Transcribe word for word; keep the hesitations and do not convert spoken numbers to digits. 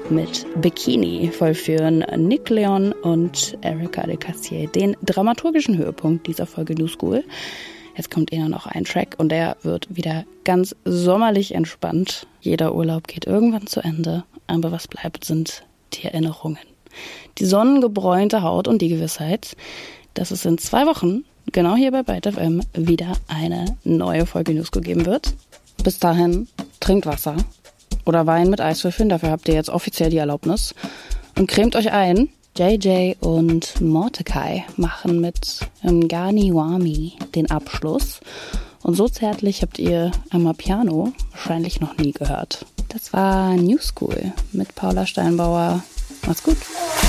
mit Bikini vollführen Nick Leon und Erika de Cassier den dramaturgischen Höhepunkt dieser Folge New School. Jetzt kommt eher noch ein Track und der wird wieder ganz sommerlich entspannt. Jeder Urlaub geht irgendwann zu Ende, aber was bleibt, sind die Erinnerungen. Die sonnengebräunte Haut und die Gewissheit, dass es in zwei Wochen, genau hier bei Byte F M, wieder eine neue Folge New School geben wird. Bis dahin, trinkt Wasser oder Wein mit Eiswürfeln, dafür habt ihr jetzt offiziell die Erlaubnis. Und cremt euch ein. J J und Mordecai machen mit Ngani Wami den Abschluss. Und so zärtlich habt ihr Amapiano wahrscheinlich noch nie gehört. Das war New School mit Paula Steinbauer. Macht's gut.